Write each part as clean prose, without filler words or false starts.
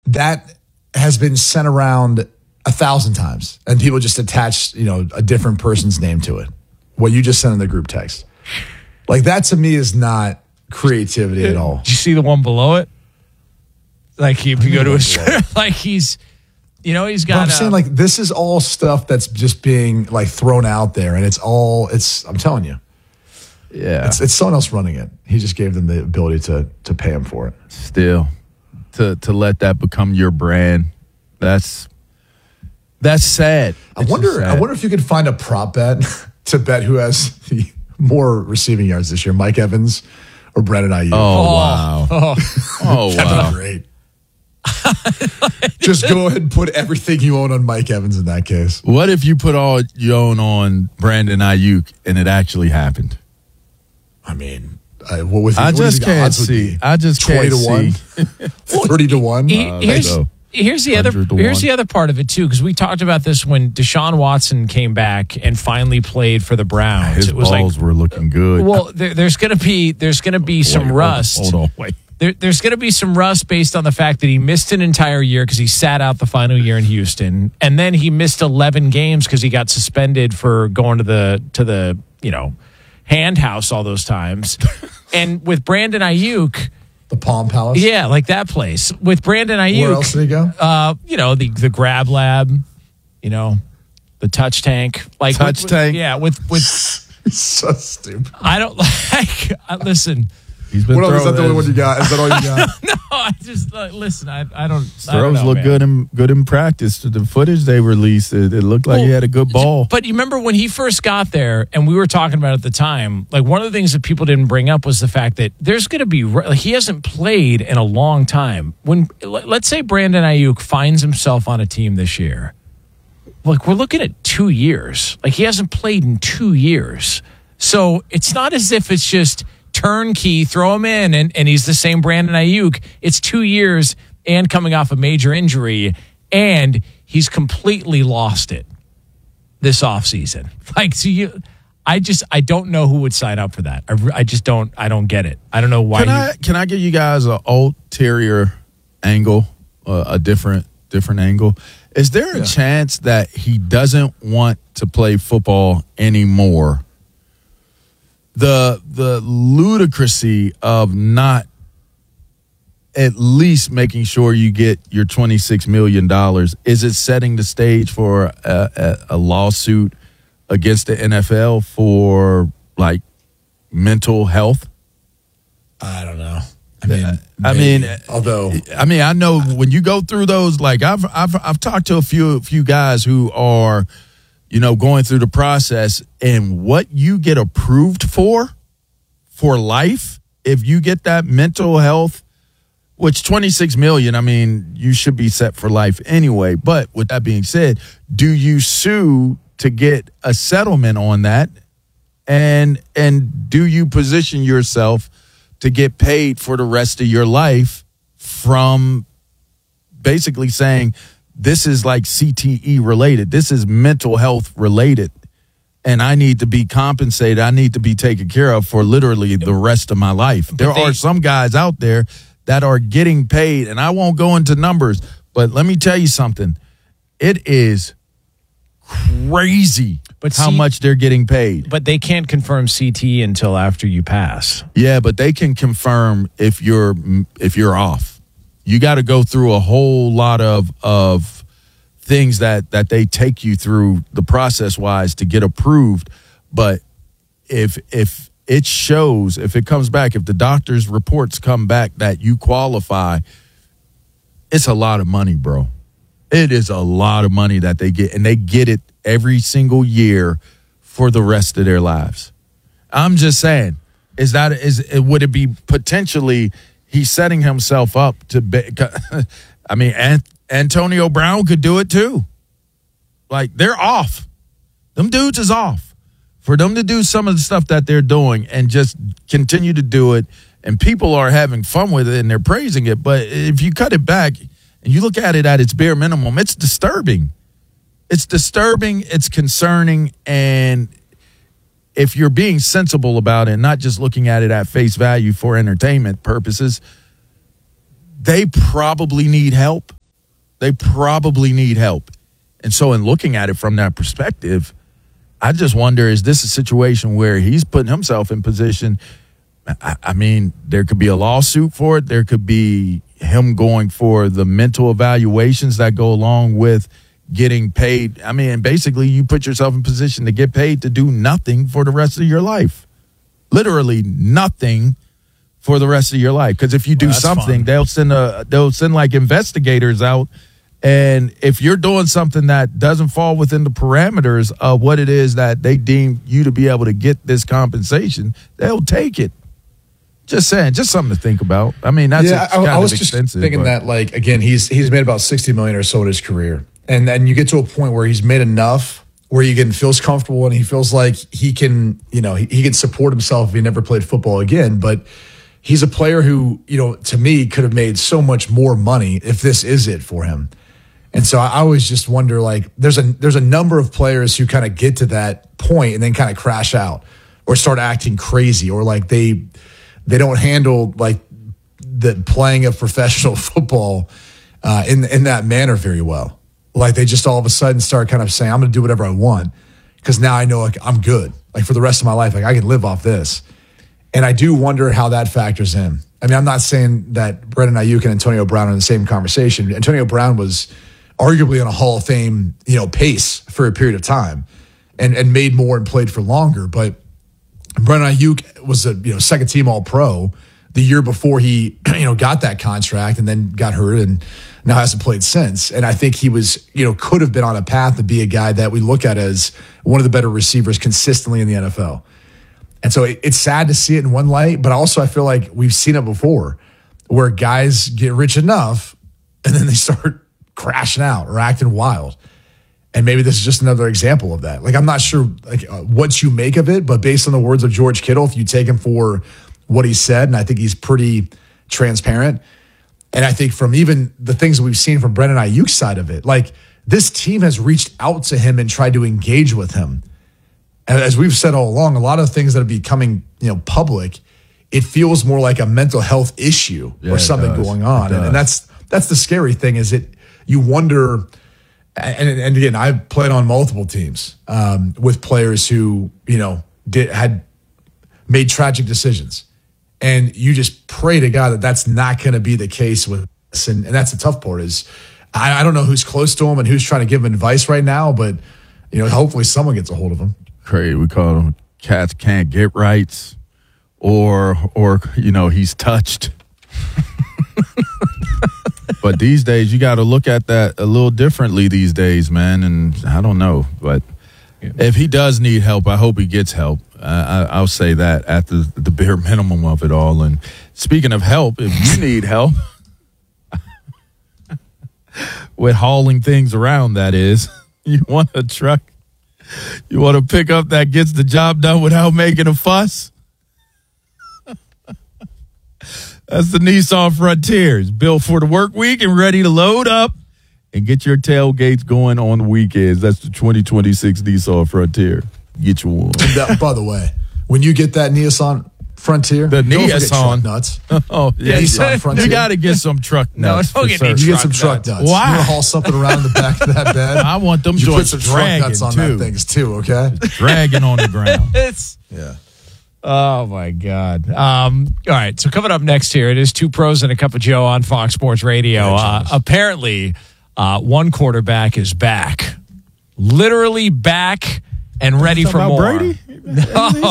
that has been sent around 1,000 times, and people just attach, a different person's name to it. What you just sent in the group text. Like, that to me is not creativity at all. Did you see the one below it? Like, if you go to his, like he's got. But I'm saying, like, this is all stuff that's just being like thrown out there, and I'm telling you. Yeah. It's someone else running it. He just gave them the ability to pay him for it. Still, to let that become your brand, that's sad. I wonder if you could find a prop bet to bet who has the more receiving yards this year, Mike Evans or Brandon Ayuk. Oh, wow. Oh, That'd wow. be great. Just go ahead and put everything you own on Mike Evans in that case. What if you put all you own on Brandon Ayuk and it actually happened? I mean, what was I just can't see. I just 20 can't to 1? see. 30 to 1? Here's the other part of it too, because we talked about this when Deshaun Watson came back and finally played for the Browns. His balls were looking good. Well, there's gonna be some rust. Hold on, wait. There's going to be some rust based on the fact that he missed an entire year because he sat out the final year in Houston, and then he missed 11 games because he got suspended for going to the hand house all those times. And with Brandon Ayuk, the Palm Palace, yeah, like that place. With Brandon Ayuk, where else did he go? The Grab Lab, the Touch Tank, like Tank, yeah, with so stupid. I don't like. Listen. He's been is that the only one you got? Is that all you got? No, I just listen. I don't. Throws look good in practice. The footage they released, it looked like he had a good ball. But you remember when he first got there, and we were talking about it at the time. Like, one of the things that people didn't bring up was the fact that there's going to be he hasn't played in a long time. When let's say Brandon Ayuk finds himself on a team this year, like we're looking at 2 years. Like, he hasn't played in 2 years, so it's not as if it's just turnkey, throw him in, and he's the same Brandon Ayuk. It's 2 years and coming off a major injury, and he's completely lost it this offseason. Like, so I don't know who would sign up for that. I just don't. I don't get it. I don't know why. Can I give you guys an ulterior angle, a different angle? Is there a chance that he doesn't want to play football anymore? The ludicrousy of not at least making sure you get your $26 million, is it setting the stage for a lawsuit against the NFL for, like, mental health? I don't know. I know when you go through those, like I've talked to a few guys who are, going through the process, and what you get approved for life, if you get that mental health, which $26 million, you should be set for life anyway. But with that being said, do you sue to get a settlement on that? And do you position yourself to get paid for the rest of your life from basically saying, this is like CTE related. This is mental health related. And I need to be compensated. I need to be taken care of for literally the rest of my life. There are some guys out there that are getting paid, and I won't go into numbers, but let me tell you something. It is crazy how much they're getting paid. But they can't confirm CTE until after you pass. Yeah, but they can confirm if you're off. You got to go through a whole lot of things that they take you through the process wise to get approved. But if it shows, if it comes back, if the doctor's reports come back that you qualify, it's a lot of money, bro. It is a lot of money that they get, and they get it every single year for the rest of their lives. I'm just saying, would it be potentially he's setting himself up to be, I mean, Antonio Brown could do it too. Like, they're off. Them dudes is off. For them to do some of the stuff that they're doing and just continue to do it, and people are having fun with it and they're praising it. But if you cut it back and you look at it at its bare minimum, it's disturbing. It's disturbing. It's concerning. And if you're being sensible about it, not just looking at it at face value for entertainment purposes, they probably need help. They probably need help. And so in looking at it from that perspective, I just wonder, is this a situation where he's putting himself in position? I mean, there could be a lawsuit for it. There could be him going for the mental evaluations that go along with getting paid. I mean, basically, you put yourself in position to get paid to do nothing for the rest of your life. Literally nothing for the rest of your life. Because if you do something, they'll send like investigators out. And if you're doing something that doesn't fall within the parameters of what it is that they deem you to be able to get this compensation, they'll take it. Just saying, just something to think about. I mean, that's I was just thinking that, like, again, he's made about $60 million or so in his career, and then you get to a point where he's made enough where he feels comfortable and he feels like he can, he can support himself if he never played football again. But he's a player who, to me, could have made so much more money if this is it for him. And so I always just wonder, like, there's a number of players who kind of get to that point and then kind of crash out or start acting crazy, or like they don't handle like the playing of professional football in that manner very well. Like they just all of a sudden start kind of saying, I'm going to do whatever I want because now I know, like, I'm good. Like for the rest of my life, like I can live off this. And I do wonder how that factors in. I mean, I'm not saying that Brandon Ayuk and Antonio Brown are in the same conversation. Antonio Brown was arguably on a Hall of Fame, pace for a period of time and made more and played for longer. But Brandon Ayuk was a second team All-Pro the year before he got that contract and then got hurt and now hasn't played since. And I think he was could have been on a path to be a guy that we look at as one of the better receivers consistently in the NFL. And so it's sad to see it in one light, but also I feel like we've seen it before where guys get rich enough and then they start crashing out or acting wild. And maybe this is just another example of that. Like, I'm not sure what you make of it, but based on the words of George Kittle, if you take him for what he said, and I think he's pretty transparent, and I think from even the things that we've seen from Brandon Ayuk's side of it, like this team has reached out to him and tried to engage with him. And as we've said all along, a lot of things that are becoming public, it feels more like a mental health issue or something going on. And that's the scary thing is you wonder, and again, I've played on multiple teams with players who, had made tragic decisions. And you just pray to God that that's not going to be the case with us. And that's the tough part is I don't know who's close to him and who's trying to give him advice right now, but, hopefully someone gets a hold of him. Crazy. We call them cats can't get rights or he's touched. But these days, you got to look at that a little differently these days, man. And I don't know. But if he does need help, I hope he gets help. I'll say that at the bare minimum of it all. And speaking of help, if you need help with hauling things around, that is, you want a truck, you want a pickup that gets the job done without making a fuss? That's the Nissan Frontier. It's built for the work week and ready to load up and get your tailgates going on the weekends. That's the 2026 Nissan Frontier. Get you one. By the way, when you get that Nissan Frontier, the Nissan nuts. Oh, yeah. Nissan Frontier. You got to get some truck nuts. No, you get some truck nuts. Why? You want to haul something around the back of that bed? I want them you joints put some truck nuts on too. that things too, okay? Dragging on the ground. Yeah. Oh, my God. All right. So coming up next here, it is Two Pros and a Cup of Joe on Fox Sports Radio. Apparently, one quarterback is back. Literally back and ready for more. Brady? No.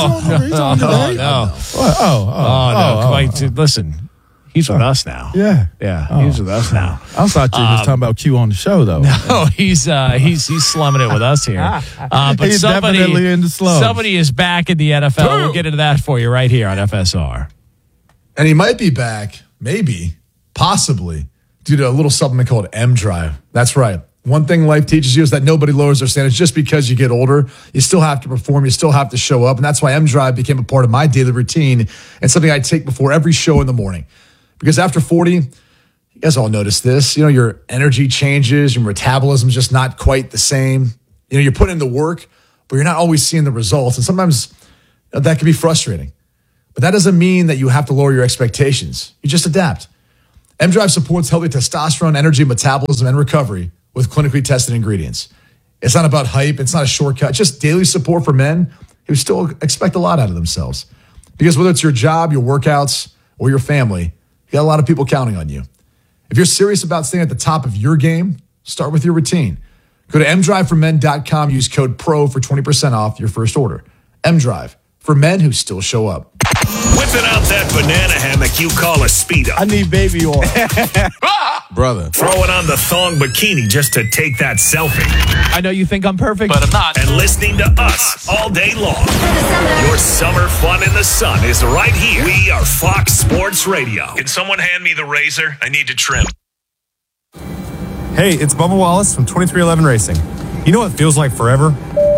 Listen, he's with us now. Yeah. Yeah, he's with us now. I thought you were just talking about Q on the show, though. No, he's slumming it with us here. But he's definitely in the slums. Somebody is back in the NFL. We'll get into that for you right here on FSR. And he might be back, maybe, possibly, due to a little supplement called M-Drive. That's right. One thing life teaches you is that nobody lowers their standards just because you get older. You still have to perform. You still have to show up. And that's why M-Drive became a part of my daily routine and something I take before every show in the morning. Because after 40, you guys all notice this, your energy changes, your metabolism's just not quite the same. You're putting in the work, but you're not always seeing the results. And sometimes that can be frustrating. But that doesn't mean that you have to lower your expectations. You just adapt. M-Drive supports healthy testosterone, energy, metabolism, and recovery with clinically tested ingredients. It's not about hype. It's not a shortcut. It's just daily support for men who still expect a lot out of themselves. Because whether it's your job, your workouts, or your family, you got a lot of people counting on you. If you're serious about staying at the top of your game, start with your routine. Go to mdriveformen.com. Use code PRO for 20% off your first order. M-Drive, for men who still show up. Whipping out that banana hammock you call a Speedo. I need baby oil. Brother. Throwing on the thong bikini just to take that selfie. I know you think I'm perfect, but I'm not. And listening to us all day long. Your summer fun in the sun is right here. We are Fox Sports Radio. Can someone hand me the razor? I need to trim. Hey, it's Bubba Wallace from 2311 Racing. You know what feels like forever?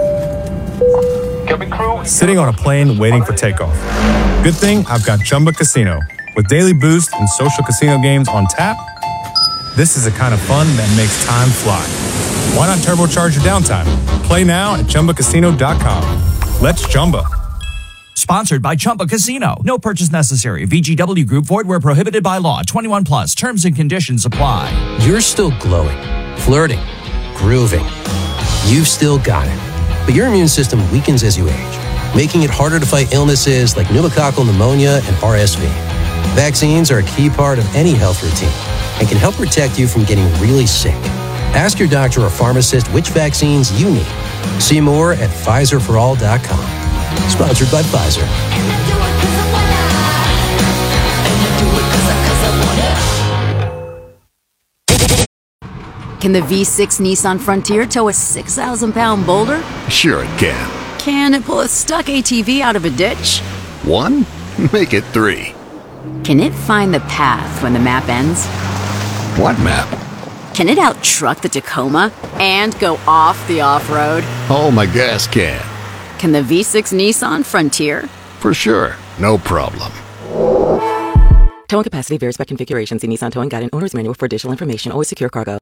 Sitting on a plane waiting for takeoff. Good thing I've got Chumba Casino. With daily boost and social casino games on tap, this is the kind of fun that makes time fly. Why not turbocharge your downtime? Play now at ChumbaCasino.com. Let's Chumba. Sponsored by Chumba Casino. No purchase necessary. VGW Group. Void where prohibited by law. 21 plus. Terms and conditions apply. You're still glowing, flirting, grooving. You've still got it. But your immune system weakens as you age, making it harder to fight illnesses like pneumococcal pneumonia and RSV. Vaccines are a key part of any health routine and can help protect you from getting really sick. Ask your doctor or pharmacist which vaccines you need. See more at PfizerForAll.com. Sponsored by Pfizer. Can the V6 Nissan Frontier tow a 6,000-pound boulder? Sure it can. Can it pull a stuck ATV out of a ditch? 1? Make it 3. Can it find the path when the map ends? What map? Can it out-truck the Tacoma and go off the off-road? Oh, my gas can. Can the V6 Nissan Frontier? For sure. No problem. Towing capacity varies by configuration. See Nissan Towing Guide and Owner's Manual for additional information. Always secure cargo.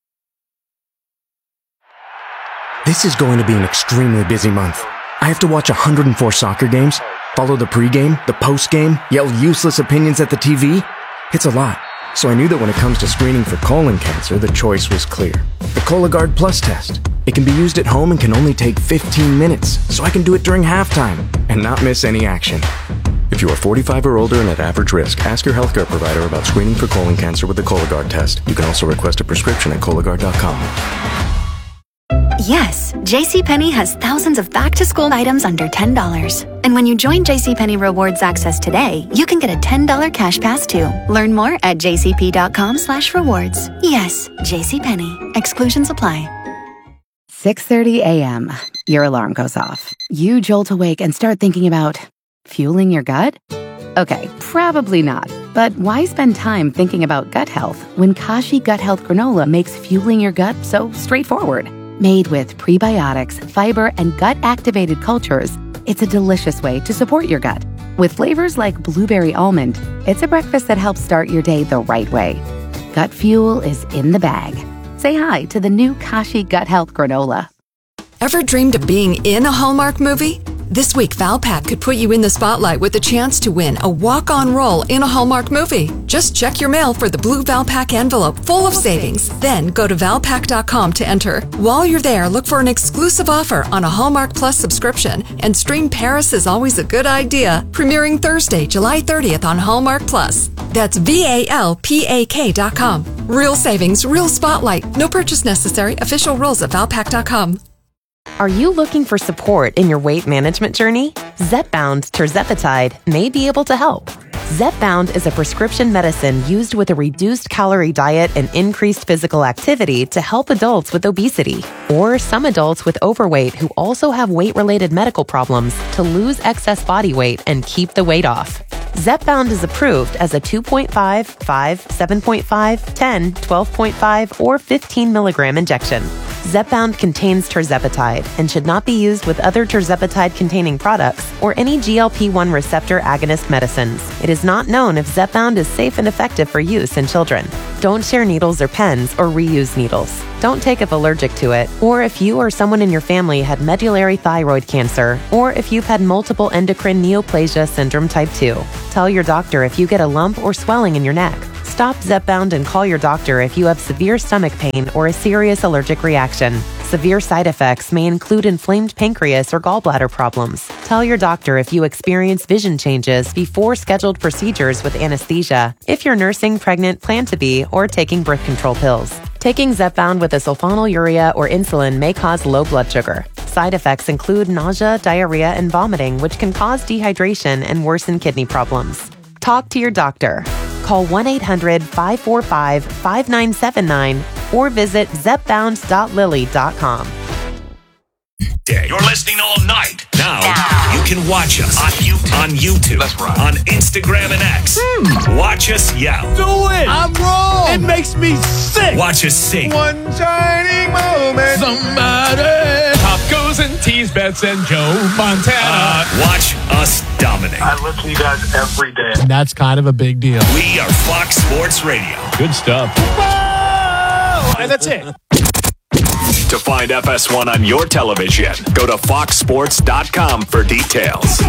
This is going to be an extremely busy month. I have to watch 104 soccer games, follow the pregame, the postgame, yell useless opinions at the TV. It's a lot. So I knew that when it comes to screening for colon cancer, the choice was clear. The Cologuard Plus test. It can be used at home and can only take 15 minutes, so I can do it during halftime and not miss any action. If you are 45 or older and at average risk, ask your healthcare provider about screening for colon cancer with the Cologuard test. You can also request a prescription at Cologuard.com. Yes, JCPenney has thousands of back-to-school items under $10. And when you join JCPenney Rewards Access today, you can get a $10 cash pass too. Learn more at jcp.com/rewards. Yes, JCPenney. Exclusions apply. 6:30 a.m. Your alarm goes off. You jolt awake and start thinking about fueling your gut? Okay, probably not. But why spend time thinking about gut health when Kashi Gut Health Granola makes fueling your gut so straightforward? Made with prebiotics, fiber, and gut-activated cultures, it's a delicious way to support your gut. With flavors like blueberry almond, it's a breakfast that helps start your day the right way. Gut fuel is in the bag. Say hi to the new Kashi Gut Health Granola. Ever dreamed of being in a Hallmark movie? This week, Valpak could put you in the spotlight with a chance to win a walk-on role in a Hallmark movie. Just check your mail for the blue Valpak envelope full of savings. Then go to Valpak.com to enter. While you're there, look for an exclusive offer on a Hallmark Plus subscription and stream Paris is Always a Good Idea, premiering Thursday, July 30th on Hallmark Plus. That's VALPAK.com. Real savings, real spotlight. No purchase necessary. Official rules at Valpak.com. Are you looking for support in your weight management journey? Zepbound tirzepatide may be able to help. Zepbound is a prescription medicine used with a reduced calorie diet and increased physical activity to help adults with obesity or some adults with overweight who also have weight-related medical problems to lose excess body weight and keep the weight off. Zepbound is approved as a 2.5, 5, 7.5, 10, 12.5, or 15 milligram injection. Zepbound contains tirzepatide and should not be used with other tirzepatide-containing products or any GLP-1 receptor agonist medicines. It is not known if Zepbound is safe and effective for use in children. Don't share needles or pens or reuse needles. Don't take if allergic to it, or if you or someone in your family had medullary thyroid cancer, or if you've had multiple endocrine neoplasia syndrome type 2. Tell your doctor if you get a lump or swelling in your neck. Stop Zepbound and call your doctor if you have severe stomach pain or a serious allergic reaction. Severe side effects may include inflamed pancreas or gallbladder problems. Tell your doctor if you experience vision changes before scheduled procedures with anesthesia, if you're nursing, pregnant, plan to be, or taking birth control pills. Taking Zepbound with a sulfonylurea or insulin may cause low blood sugar. Side effects include nausea, diarrhea, and vomiting, which can cause dehydration and worsen kidney problems. Talk to your doctor. Call 1-800-545-5979 or visit zepbound.lily.com. You're listening all night. Now you can watch us on YouTube, on Instagram and X. Watch us yell. Do it! I'm wrong! It makes me sick! Watch us sing. One shining moment. Somebody. Pop goes and tease Bets and Joe Montana. Watch us dominate. I listen to you guys every day. And that's kind of a big deal. We are Fox Sports Radio. Good stuff. Whoa! And that's it. To find FS1 on your television, go to foxsports.com for details.